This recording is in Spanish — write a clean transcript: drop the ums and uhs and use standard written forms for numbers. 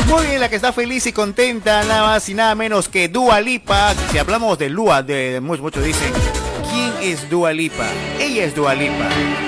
Muy bien, la que está feliz y contenta, nada más y nada menos que Dua Lipa. Si hablamos de Lua, muchos dicen, ¿quién es Dua Lipa? Ella es Dua Lipa.